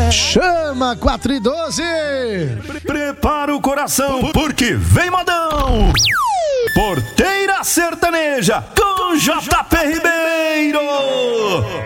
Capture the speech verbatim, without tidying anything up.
Chama quatro e doze. Prepara o coração, porque vem modão. Porteira Sertaneja com J P Ribeiro.